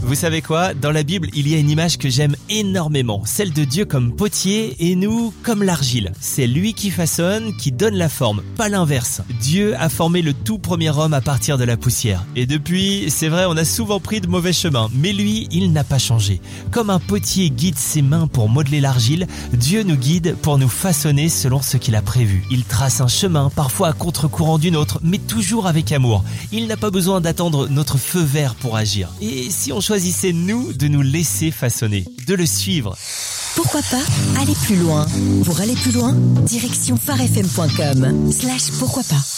Vous savez quoi ? Dans la Bible, il y a une image que j'aime énormément, celle de Dieu comme potier et nous comme l'argile. C'est lui qui façonne, qui donne la forme, pas l'inverse. Dieu a formé le tout premier homme à partir de la poussière. Et depuis, c'est vrai, on a souvent pris de mauvais chemins, mais lui, il n'a pas changé. Comme un potier guide ses mains pour modeler l'argile, Dieu nous guide pour nous façonner selon ce qu'il a prévu. Il trace un chemin, parfois à contre-courant d'une autre, mais toujours avec amour. Il n'a pas besoin d'attendre notre feu vert pour agir. Et si on choisissait, nous, de nous laisser façonner, de le suivre? Pourquoi pas aller plus loin? Pour aller plus loin, direction farfm.com/pourquoi pas.